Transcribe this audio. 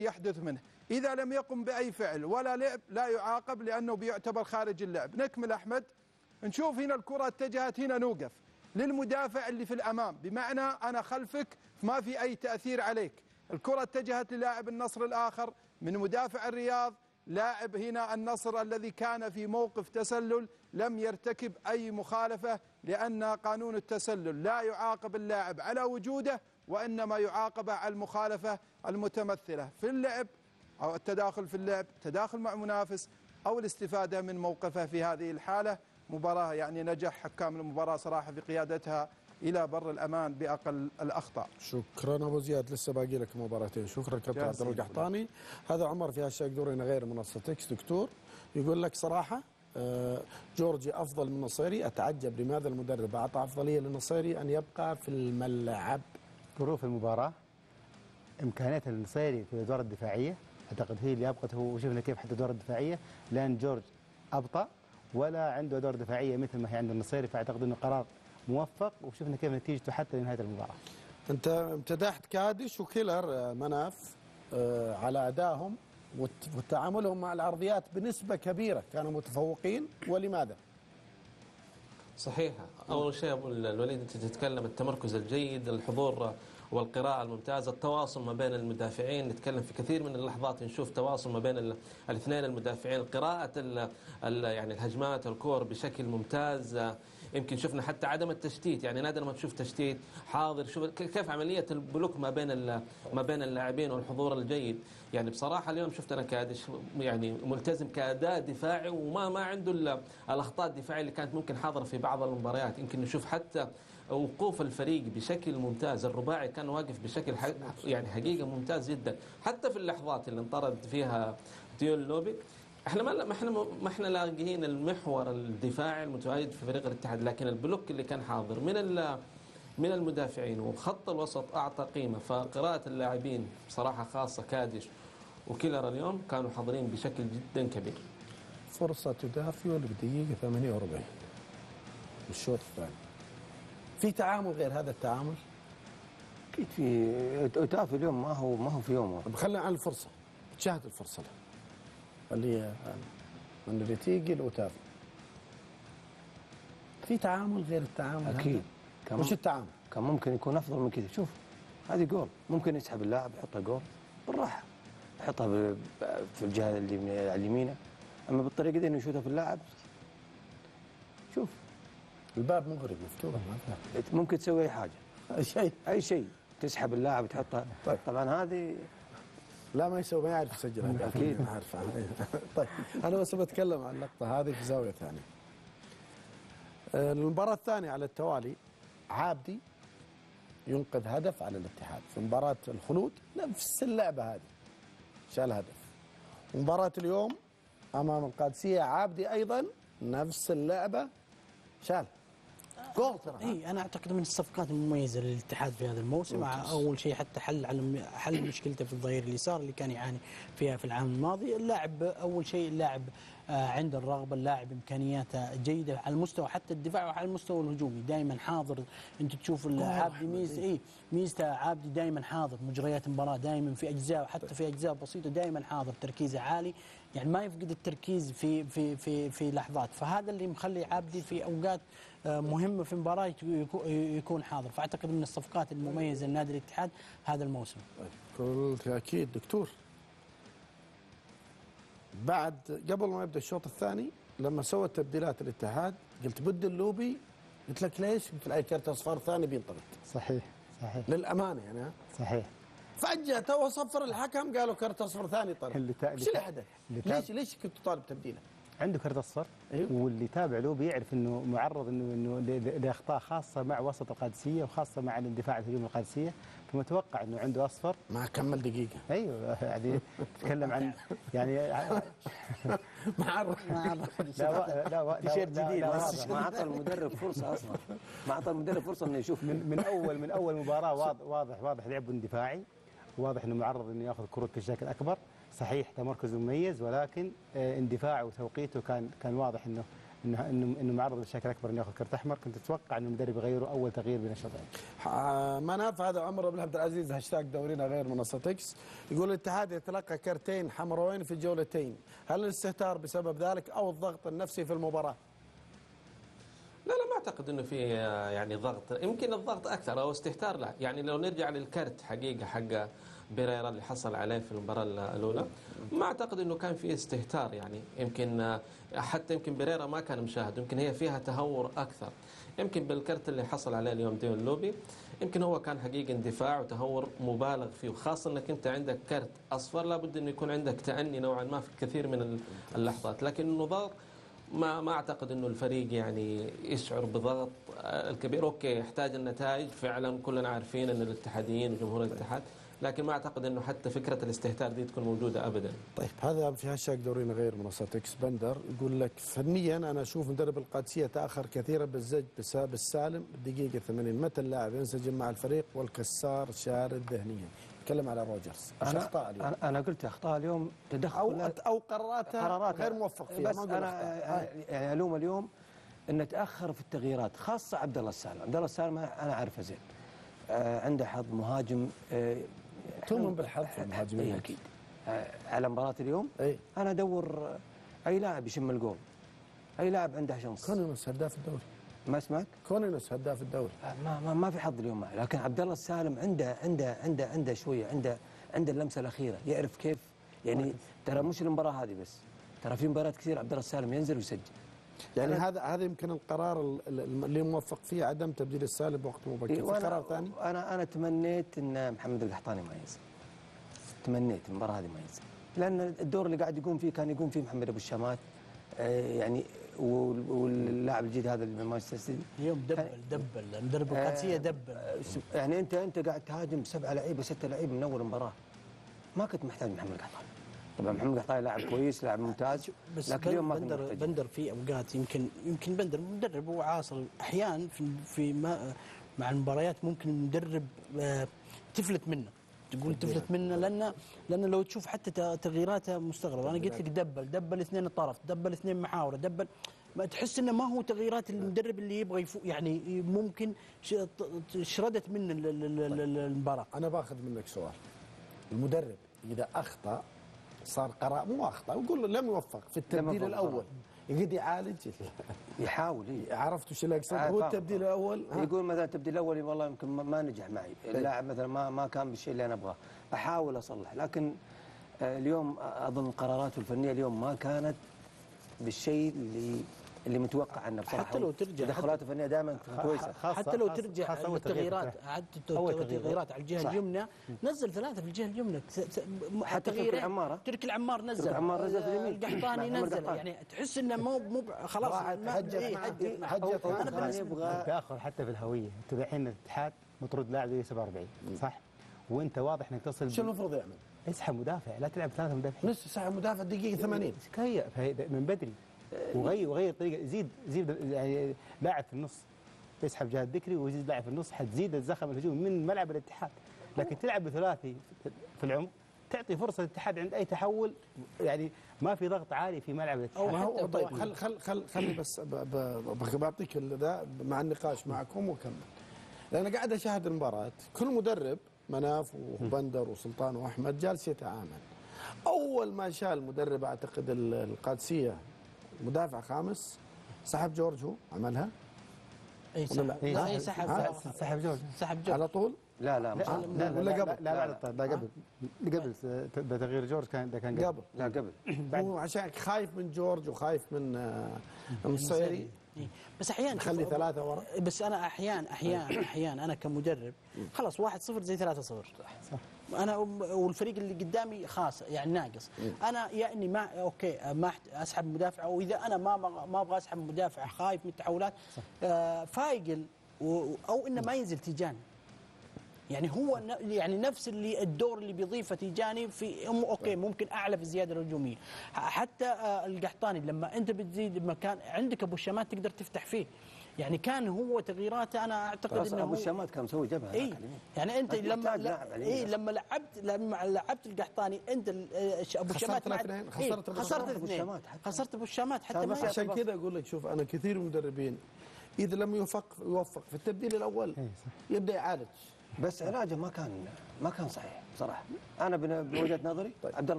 يحدث منه. إذا لم يقم بأي فعل ولا لعب لا يعاقب لأنه بيعتبر خارج اللعب. نكمل أحمد. نشوف هنا الكرة اتجهت، هنا نوقف للمدافع اللي في الأمام، بمعنى أنا خلفك ما في أي تأثير عليك. الكرة اتجهت للاعب النصر الآخر من مدافع الرياض. لاعب هنا النصر الذي كان في موقف تسلل لم يرتكب أي مخالفة، لأن قانون التسلل لا يعاقب اللاعب على وجوده، وإنما يعاقب على المخالفة المتمثلة في اللعب أو التداخل في اللعب، تداخل مع منافس، أو الاستفادة من موقفه. في هذه الحالة مباراة يعني نجح حكام المباراة صراحة في قيادتها إلى بر الأمان بأقل الأخطاء. شكرا أبو زياد، لسه باقي لك مباراتين. شكرا كابتن عبد الله القحطاني. هذا عمر في هاشتاج دورنا غير منصة اكس. دكتور يقول لك صراحة جورجي أفضل من النصيري، أتعجب لماذا المدرب أعطى أفضلية للنصيري أن يبقى في الملعب. ظروف المباراة، إمكانيات النصيري في الأدوار الدفاعية أعتقد هي اللي أبقته، وشفنا كيف حتى الأدوار الدفاعية، لأن جورج أبطأ ولا عنده أدوار دفاعية مثل ما هي عند النصيري، فأعتقد أنه قرار موفق، وشفنا كيف نتيجته حتى لنهاية المباراة. أنت امتدحت كادش وكيلر مناف على أدائهم وتعاملهم مع العرضيات بنسبة كبيرة، كانوا متفوقين، ولماذا؟ صحيح. أول شيء أبو الوليد أنت تتكلم التمركز الجيد، الحضور والقراءة الممتازة، التواصل ما بين المدافعين. نتكلم في كثير من اللحظات نشوف تواصل ما بين الاثنين المدافعين، قراءة يعني الهجمات الكور بشكل ممتاز. يمكن شفنا حتى عدم التشتيت، يعني نادر ما تشوف تشتيت حاضر. شوف كيف عملية البلوك ما بين اللاعبين والحضور الجيد. يعني بصراحة اليوم شفت أنا كادش يعني ملتزم كأداء دفاعي، وما عنده الأخطاء الدفاعية اللي كانت ممكن حاضرة في بعض المباريات. يمكن نشوف حتى وقوف الفريق بشكل ممتاز، الرباعي كان واقف بشكل يعني حقيقة ممتاز جدا، حتى في اللحظات اللي انطرد فيها ديون لوبي. ما احنا لاقيين المحور الدفاعي المتواجد في فريق الاتحاد، لكن البلوك اللي كان حاضر من المدافعين وخط الوسط اعطى قيمة. فقراءة اللاعبين بصراحة خاصة كادش وكيلر اليوم كانوا حاضرين بشكل جدا كبير. فرصة تدافع بدقيقة 48 الشوط الثاني. في تعامل غير هذا التعامل؟ اكيد في اوتافي اليوم ما هو في يومه. خلينا عن الفرصه، تشاهد الفرصه اللي هي من الريتيجي الاوتافي. في تعامل غير التعامل؟ اكيد. وش التعامل؟ كان ممكن يكون افضل من كذا. شوف هذه جول، ممكن يسحب اللاعب يحطها جول بالراحه، يحطها في الجهه اللي من اليمينه، اما بالطريقه دي انه يشوتها في اللاعب. شوف الباب مغرب مفتوح، ممكن تسوي اي حاجه، اي شيء تسحب اللاعب تحطها. طيب. طبعا هذه لا ما يسوي، ما يعرف يسجلها اكيد. عارفها. طيب انا بس بتكلم عن اللقطه هذه في زاويه ثانيه. المباراه الثانيه على التوالي عابدي ينقذ هدف على الاتحاد. في مباراه الخلود نفس اللعبه هذه شال هدف. مباراه اليوم امام القادسيه عابدي ايضا نفس اللعبه شال جول. اي انا اعتقد من الصفقات المميزه للاتحاد في هذا الموسم. اول شيء حتى حل مشكلته في الظهير اليسار اللي كان يعاني فيها في العام الماضي. اللاعب اول شيء اللاعب عنده الرغبه، اللاعب امكانياته جيده على المستوى حتى الدفاع وعلى المستوى الهجومي، دائما حاضر. انت تشوف عابدي ميزته عابدي دائما حاضر مجريات المباراه، دائما في اجزاء حتى في اجزاء بسيطه دائما حاضر، تركيزه عالي، يعني ما يفقد التركيز في لحظات. فهذا اللي مخلي عابدي في اوقات مهمه في المباراه يكون حاضر. فاعتقد من الصفقات المميزه لنادي الاتحاد هذا الموسم. كل تاكيد. دكتور بعد قبل ما يبدا الشوط الثاني لما سوى تبديلات الاتحاد قلت بدل لوبي، قلت لك ليش؟ قلت له كرت اصفر ثاني بينطرد. صحيح للامانه يعني صحيح. فجاه تو صفر الحكم قالوا كرت اصفر ثاني طرد. ايش اللي حدث؟ ليش كنت تطالب تبديله؟ عنده كرت اصفر. أيوه. واللي تابع له بيعرف انه معرض انه لاخطاء خاصه مع وسط القادسيه وخاصه مع الاندفاع الهجومي القادسيه، فمتوقع انه عنده اصفر. ما كمل دقيقه. ايوه يعني تتكلم عن يعني معرض لا تيشيرت جديد. ما اعطى المدرب فرصه اصلا، ما اعطى المدرب فرصه انه يشوف من اول مباراه واضح لعبه اندفاعي، واضح انه معرض انه ياخذ كرة بشكل اكبر. صحيح تمركز مميز، ولكن اندفاعه وتوقيته كان واضح انه معرض للمشاكل اكبر انه ياخذ كرت احمر. كنت اتوقع انه المدرب يغيره اول تغيير بين الشوطين. مناف هذا عمر بن عبد العزيز هاشتاج دورينا غير منصة اكس يقول الاتحاد يتلقى كرتين حمراوين في الجولتين، هل الاستهتار بسبب ذلك او الضغط النفسي في المباراة؟ لا ما اعتقد انه في يعني ضغط، يمكن الضغط اكثر او استهتار. لا يعني لو نرجع للكرت حقيقه حق بيريرا اللي حصل عليه في المباراه الاولى، ما اعتقد انه كان في استهتار. يعني يمكن حتى يمكن بيريرا ما كان مشاهد، يمكن هي فيها تهور اكثر. يمكن بالكرت اللي حصل عليه اليوم ديون لوبي يمكن هو كان حقيقه اندفاع وتهور مبالغ فيه، وخاصه انك انت عندك كرت اصفر لابد انه يكون عندك تأني نوعا ما في كثير من اللحظات. لكن انه ضغط ما اعتقد انه الفريق يعني يشعر بضغط الكبير. اوكي يحتاج النتائج فعلا، كلنا عارفين ان الاتحاديين وجمهور الاتحاد، لكن ما اعتقد انه حتى فكره الاستهتار دي تكون موجوده ابدا. طيب هذا في هاشتاج دورينا غير منصة اكس. بندر يقول لك فنيا انا اشوف مدرب القادسيه تاخر كثيرا بالزج بالسالم الدقيقه 80، متى اللاعب ينسجم مع الفريق والكسار شارد ذهنيا. يتكلم على روجرز. اخطاء اليوم؟ انا قلت اخطاء اليوم تدخل او قرارات غير موفق فيها. بس انا يعني الوم اليوم انه تاخر في التغييرات، خاصه عبد الله السالم. عبد الله السالم انا اعرفه زين، عنده حظ مهاجم. تؤمن بالحظ في المهاجمين؟ اكيد. على مباراه اليوم انا ادور اي لاعب يشم الجول، اي لاعب عنده شانس. كونينوس هداف الدوري. ما سمعت؟ كونينوس هداف الدوري. ما في حظ اليوم معه، لكن عبد الله السالم عنده شويه، عنده اللمسه الاخيره، يعرف كيف يعني. ترى مش المباراه هذه بس، ترى في مباريات كثير عبد الله السالم ينزل ويسجل. يعني هذا يمكن القرار اللي موفق فيه عدم تبديل السالم بوقت مبكر. في قرار ثاني؟ انا تمنيت ان محمد القحطاني ما ينزل، تمنيت المباراه هذه ما ينزل، لان الدور اللي قاعد يقوم فيه كان يقوم فيه محمد ابو الشامات يعني، واللاعب الجديد هذا اللي مانشستر سيتي اليوم دبل مدرب القادسيه دبل. يعني انت قاعد تهاجم 7 لعيبه 6 لعيبه من اول مباراه، ما كنت محتاج محمد القحطاني. طبعا محمد القحطاني لاعب كويس، لاعب ممتاز، لكن اليوم ما بندر في اوقات يمكن بندر مدرب وعاصر احيانا في مع المباريات ممكن المدرب تفلت منه، تقول تفلت منه، لان لو تشوف حتى تغييراته مستغربه. انا قلت لك دبل اثنين الطرف، دبل اثنين محاوره، دبل، ما تحس انه ما هو تغييرات المدرب اللي يبغى يعني ممكن شردت من المباراه. انا باخذ منك سؤال، المدرب اذا اخطا صار قرار مو اخطا ويقول لم يوفق في التبديل الاول يقدر يعالج يحاول. عرفت وش اللي اقصد؟ هو التبديل الاول يقول مثلا التبديل الاول والله يمكن ما نجح معي، اللاعب مثلا ما كان بالشيء اللي انا ابغاه، احاول اصلح. لكن اليوم اظن القرارات الفنيه اليوم ما كانت بالشيء اللي متوقع عنه بصراحه. حتى لو ترجع تدخلات الفنيه دائما كويسه، حتى لو ترجع التغييرات، التغييرات على الجهه اليمنى، نزل 3 في الجهه اليمنى، حتى تركي العمار نزل، في اليمين، القحطاني نزل، يعني تحس انه مو خلاص حجت انا يبغى تاخر حتى في الهويه. انت الحين الاتحاد مطرود لاعب زي 47 صح؟ وانت واضح انك تصل. شو المفروض يعمل؟ اسحب مدافع، لا تلعب 3 مدافعين. نص ساعه مدافع دقيقه 80 كيف من بدري، وغير طريقه، زيد يعني لاعب في النص، يسحب جهاد ذكري ويزيد لاعب في النص، حتزيد الزخم الهجومي من ملعب الاتحاد. لكن تلعب بثلاثي في العمق، تعطي فرصه للاتحاد عند اي تحول، يعني ما في ضغط عالي في ملعب الاتحاد. طيب خل بس بعطيك ذا مع النقاش معكم وكمل. لأن قاعد أشاهد المباراة، كل مدرب مناف وبندر وسلطان وأحمد جالس يتعامل. أول ما شاء المدرب أعتقد القادسية مدافع خامس، سحب جورج، هو عملها؟ اي سحب جورج على طول؟ لا ولا قبل؟ لا قبل تغيير جورج كان قبل. لا قبل. هو عشان خايف من جورج وخايف من النصيري. بس احيانا خلي 3 ورا. بس انا احيانا انا كمدرب خلاص 1-0 زي 3-0 صح. انا والفريق اللي قدامي خاص يعني ناقص، انا يعني ما اوكي ما اسحب مدافع، او اذا انا ما ابغى اسحب مدافع خايف من التحولات فايقل او انه ما ينزل تيجاني. يعني هو يعني نفس الدور اللي بيضيفه تيجاني في اوكي ممكن اعلى في الزياده الهجوميه. حتى القحطاني لما انت بتزيد مكان عندك ابو الشامات تقدر تفتح فيه، يعني كان هو تغييراته انا اعتقد انه ابو الشامات كان مسوي جبهه. اي يعني انت لما لما لعبت القحطاني انت ابو الشامات خسرت ابو الشامات حتى ما عشان كذا اقول لك شوف انا كثير من المدربين اذا لم يوفق في التبديل الاول يبدا يعالج. بس علاجه ما كان صحيح بصراحه. انا بوجهه نظري عبد الله